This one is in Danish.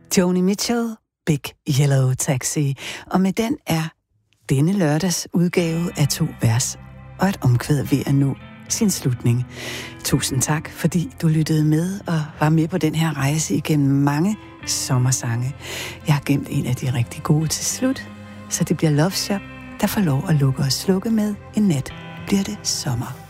Joni Mitchell, Big Yellow Taxi. Og med den er denne lørdags udgave af 2 vers og et omkvæd ved at nå sin slutning. Tusind tak, fordi du lyttede med og var med på den her rejse igennem mange sommersange. Jeg har gemt en af de rigtig gode til slut, så det bliver Love Shop, der får lov at lukke og slukke med En nat bliver det sommer.